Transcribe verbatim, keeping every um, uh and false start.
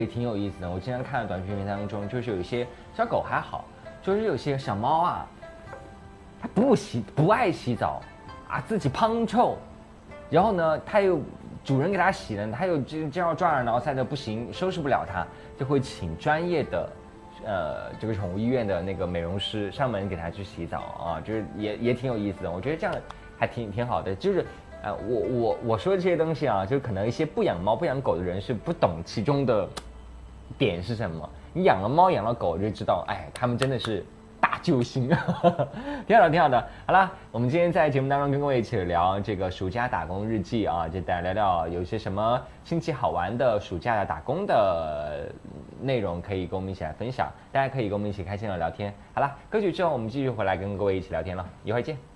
也挺有意思的。我经常看的短视频当中，就是有一些小狗还好，就是有些小猫啊，它不洗不爱洗澡，啊自己胖臭，然后呢，它又主人给它洗了，它又这这样抓耳挠腮的不行，收拾不了它，就会请专业的，呃，这个宠物医院的那个美容师上门给它去洗澡啊，就是也也挺有意思的。我觉得这样还挺挺好的，就是。呃，我我我说的这些东西啊，就可能一些不养猫不养狗的人是不懂其中的点是什么。你养了猫养了狗就知道，哎，他们真的是大救星，挺好的，挺好的。好啦，我们今天在节目当中跟各位一起聊这个暑假打工日记啊，就大家聊聊有些什么新奇好玩的暑假的打工的内容，可以跟我们一起来分享。大家可以跟我们一起开心的聊天。好啦，歌曲之后我们继续回来跟各位一起聊天了，一会儿见。